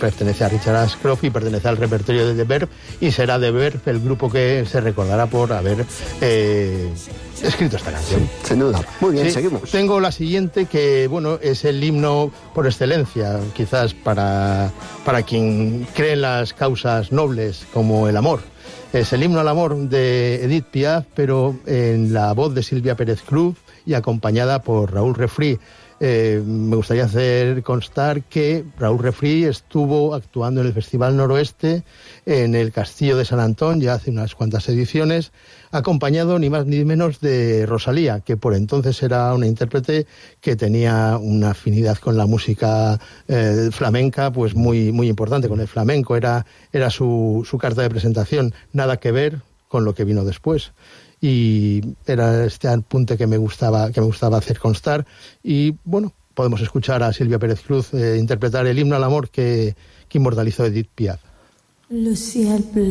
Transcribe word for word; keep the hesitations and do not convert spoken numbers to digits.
pertenece a Richard Ashcroft y pertenece al repertorio de The Verve, y será The Verve el grupo que se recordará por haber eh, escrito esta canción. Sí, sin duda. Muy bien, sí, seguimos. Tengo la siguiente, que bueno, es el himno por excelencia, quizás para, para quien cree en las causas nobles como el amor. Es el himno al amor de Edith Piaf, pero en la voz de Silvia Pérez Cruz y acompañada por Raúl Refri. Eh, me gustaría hacer constar que Raúl Refri estuvo actuando en el Festival Noroeste, en el Castillo de San Antón, ya hace unas cuantas ediciones, acompañado ni más ni menos de Rosalía, que por entonces era una intérprete que tenía una afinidad con la música eh, flamenca, pues muy, muy importante, con el flamenco, era, era su, su carta de presentación, nada que ver con lo que vino después. Y era este apunte que me gustaba, que me gustaba hacer constar. Y bueno, podemos escuchar a Silvia Pérez Cruz eh, interpretar el himno al amor que, que inmortalizó Edith Piaf. Le ciel bleu.